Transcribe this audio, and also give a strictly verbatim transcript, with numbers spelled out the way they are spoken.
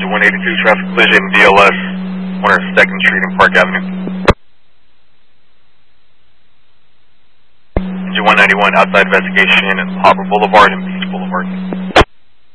Engine one eighty-two, traffic collision, D L S, one hundred second Street and Park Avenue. Engine one ninety-one, outside investigation, Hopper Boulevard and Beach Boulevard.